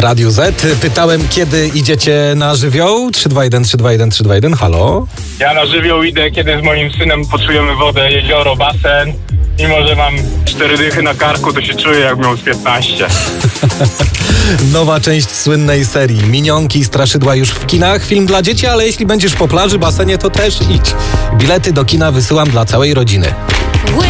Radiu Z. Pytałem, kiedy idziecie na żywioł? 321, 321, 321, halo? Ja na żywioł idę, kiedy z moim synem poczujemy wodę, jezioro, basen. Mimo, że mam 4 dychy na karku, to się czuję, jak miał z 15. Nowa część słynnej serii. Minionki i straszydła już w kinach. Film dla dzieci, ale jeśli będziesz po plaży, basenie, to też idź. Bilety do kina wysyłam dla całej rodziny.